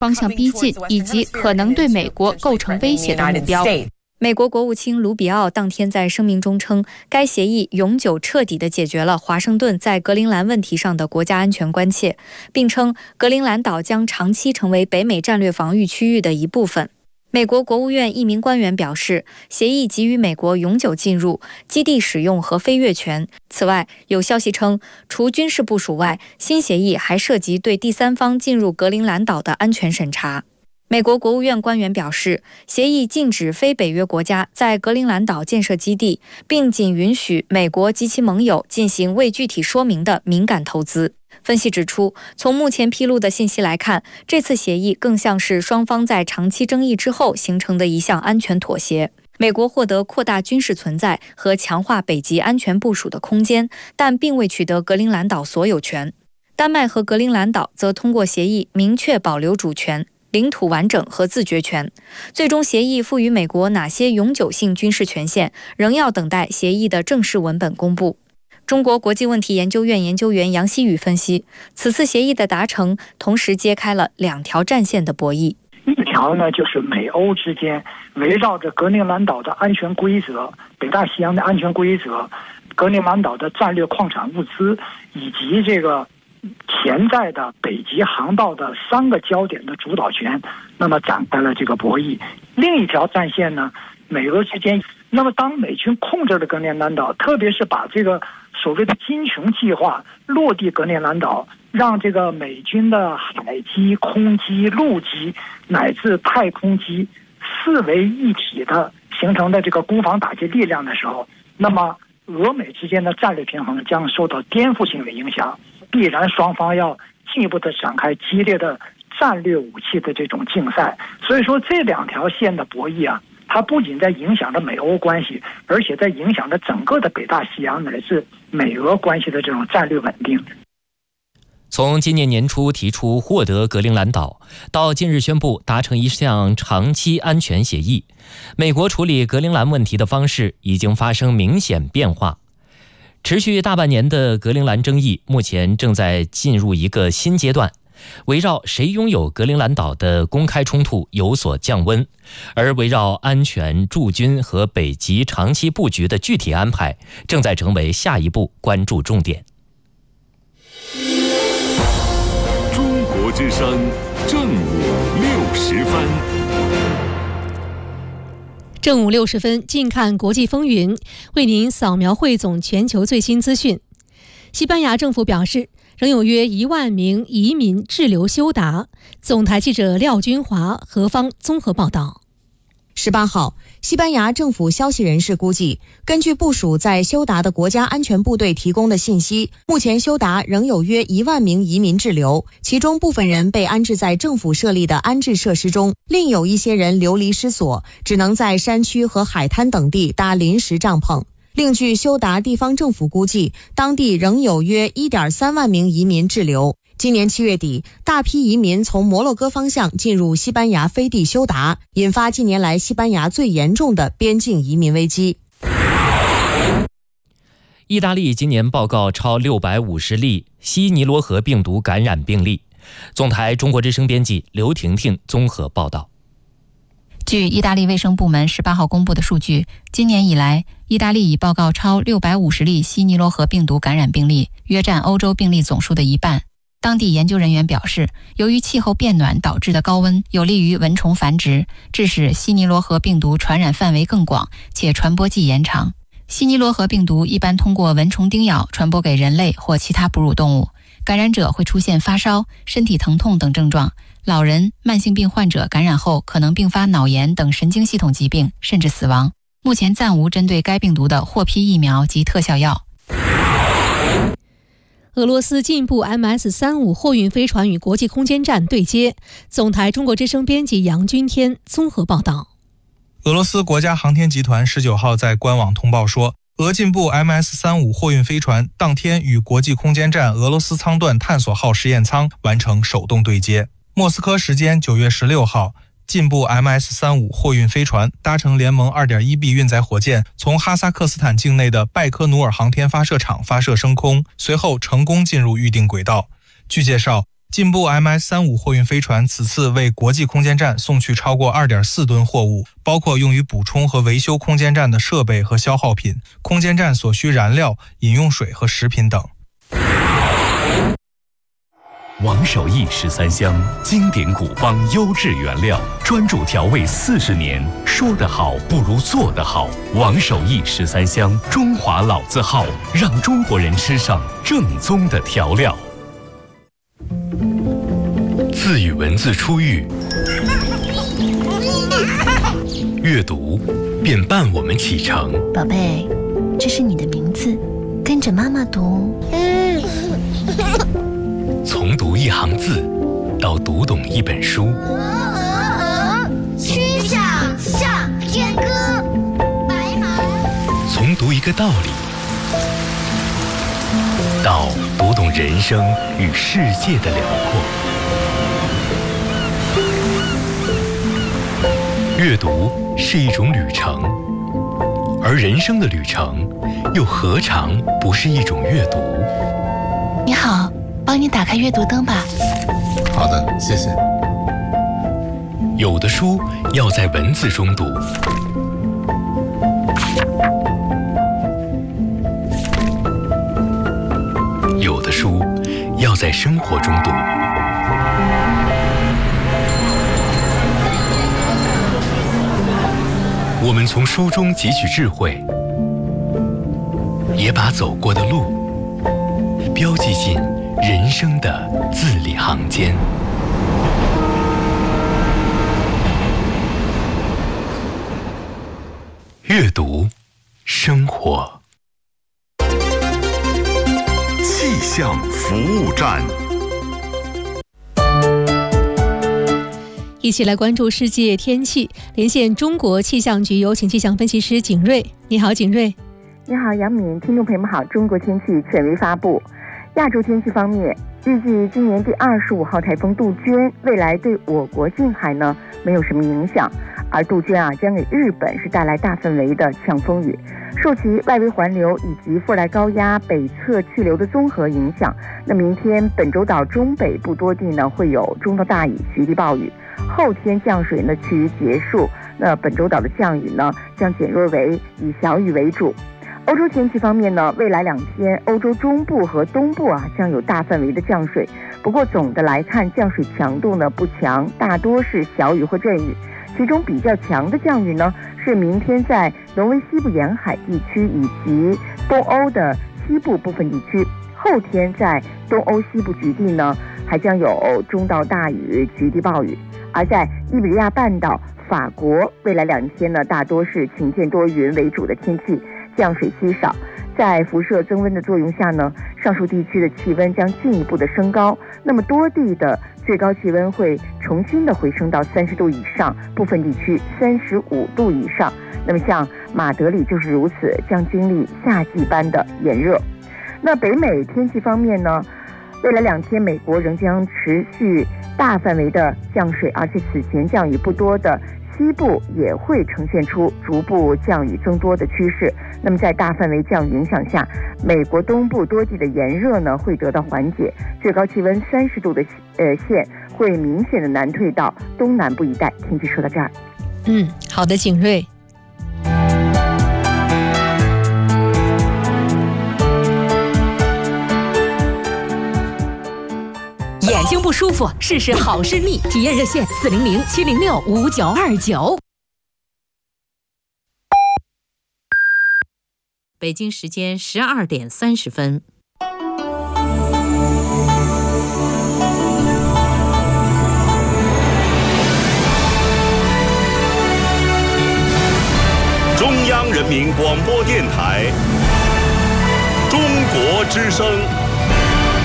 方向逼近，以及可能对美国构成威胁的目标。 美国国务卿卢比奥当天在声明中称，该协议永久彻底地解决了华盛顿在格陵兰问题上的国家安全关切，并称格陵兰岛将长期成为北美战略防御区域的一部分。美国国务院一名官员表示，协议给予美国永久进入、基地使用和飞越权。此外，有消息称，除军事部署外，新协议还涉及对第三方进入格陵兰岛的安全审查。美国国务院官员表示，协议禁止非北约国家在格陵兰岛建设基地，并仅允许美国及其盟友进行未具体说明的敏感投资。分析指出，从目前披露的信息来看，这次协议更像是双方在长期争议之后形成的一项安全妥协。美国获得扩大军事存在和强化北极安全部署的空间，但并未取得格陵兰岛所有权。丹麦和格陵兰岛则通过协议明确保留主权、领土完整和自决权。最终协议赋予美国哪些永久性军事权限，仍要等待协议的正式文本公布。中国国际问题研究院研究员杨希宇分析，此次协议的达成同时揭开了两条战线的博弈。 一条呢，就是美欧之间围绕着格陵兰岛的安全规则、北大西洋的安全规则、格陵兰岛的战略矿产物资以及这个潜在的北极航道的3个焦点的主导权，那么展开了这个博弈。另一条战线呢，美俄之间，那么当美军控制了格陵兰岛，特别是把这个所谓的金琼计划落地格陵兰岛，让这个美军的海基、空基、陆基乃至太空基4为一体的形成的这个攻防打击力量的时候，那么俄美之间的战略平衡将受到颠覆性的影响，必然双方要进一步的展开激烈的战略武器的这种竞赛。所以说这两条线的博弈啊，它不仅在影响着美欧关系，而且在影响着整个的北大西洋乃至美俄关系的这种战略稳定。 从今年年初提出获得格陵兰岛，到近日宣布达成一项长期安全协议，美国处理格陵兰问题的方式已经发生明显变化。持续大半年的格陵兰争议目前正在进入一个新阶段，围绕谁拥有格陵兰岛的公开冲突有所降温，而围绕安全驻军和北极长期布局的具体安排正在成为下一步关注重点。 中国之声正午60分。 正午60分，近看国际风云，为您扫描汇总全球最新资讯。西班牙政府表示，仍有约1万名移民滞留休达。总台记者廖军华、何方综合报道。 18号，西班牙政府消息人士估计，根据部署在休达的国家安全部队提供的信息，目前休达仍有约1万名移民滞留，其中部分人被安置在政府设立的安置设施中，另有一些人流离失所，只能在山区和海滩等地搭临时帐篷。另据休达地方政府估计，当地仍有约 1.3 万名移民滞留。今年7月底，大批移民从摩洛哥方向进入西班牙飞地休达，引发近年来西班牙最严重的边境移民危机。 意大利今年报告超650例西尼罗河病毒感染病例。总台中国之声编辑刘婷婷综合报道。 据意大利卫生部门18号公布的数据，今年以来，意大利已报告超650例西尼罗河病毒感染病例，约占欧洲病例总数的一半。当地研究人员表示，由于气候变暖导致的高温有利于蚊虫繁殖，致使西尼罗河病毒传染范围更广，且传播季延长。西尼罗河病毒一般通过蚊虫叮咬传播给人类或其他哺乳动物，感染者会出现发烧、身体疼痛等症状。老人、慢性病患者感染后可能并发脑炎等神经系统疾病，甚至死亡。目前暂无针对该病毒的获批疫苗及特效药。 俄罗斯进步 MS-35 货运飞船与国际空间站对接。总台中国之声编辑杨军天综合报道。 俄罗斯国家航天集团19号在官网通报说，俄进步 MS-35 货运飞船当天与国际空间站俄罗斯舱段探索号实验舱完成手动对接。莫斯科时间9月16号，进步 MS-35 货运飞船搭乘联盟 2.1B 运载火箭，从哈萨克斯坦境内的拜科努尔航天发射场发射升空，随后成功进入预定轨道。据介绍， 进步 MS-35 货运飞船此次为国际空间站送去超过 2.4 吨货物，包括用于补充和维修空间站的设备和消耗品、空间站所需燃料、饮用水和食品等。 王守义13香，经典古方，优质原料，专注调味40年，说得好不如做得好。王守义13香，中华老字号，让中国人吃上正宗的调料。字与文字初遇，阅读便伴我们启程。 宝贝，这是你的名字，跟着妈妈读。 从读一行字到读懂一本书， 曲项向天歌，白马。 从读一个道理到读懂人生与世界的辽阔。阅读是一种旅程，而人生的旅程又何尝不是一种阅读？ 你好，帮你打开阅读灯吧。 好的，谢谢。 有的书要在文字中读，有的书要在生活中读。我们从书中汲取智慧，也把走过的路标记进人生的字里行间。阅读，生活。 气象服务站。 一起来关注世界天气，连线中国气象局，有请气象分析师景瑞。你好，景瑞。 你好，杨敏，听众朋友们好。中国天气权威发布。亚洲天气方面，预计今年第25号台风杜鹃未来对我国近海呢没有什么影响，而杜鹃将给日本是带来大范围的强风雨，受其外围环流以及副来高压北侧气流的综合影响，那明天本州岛中北部多地呢会有中到大雨、局地暴雨。后天降水呢趋于结束，那本州岛的降雨呢将减弱为以小雨为主。欧洲天气方面呢，未来2天欧洲中部和东部将有大范围的降水，不过总的来看降水强度呢不强，大多是小雨或阵雨。其中比较强的降雨呢是明天在挪威西部沿海地区以及东欧的西部部分地区，后天在东欧西部局地呢还将有中到大雨、局地暴雨。而在伊比利亚半岛、法国，未来2天呢大多是晴间多云为主的天气，降水稀少。在辐射增温的作用下呢，上述地区的气温将进一步的升高，那么多地的最高气温会重新的回升到30度以上，部分地区35度以上。那么像马德里就是如此，将经历夏季般的炎热。那北美天气方面呢，未来2天美国仍将持续大范围的降水，而且此前降雨不多的西部也会呈现出逐步降雨增多的趋势。那么在大范围降雨影响下，美国东部多地的炎热呢会得到缓解，最高气温30度的线会明显的南退到东南部一带。天气说到这儿。 好的，景瑞。 眼睛不舒服，试试好视力，体验热线400-706-5929。北京时间12点30分。 中央人民广播电台，中国之声。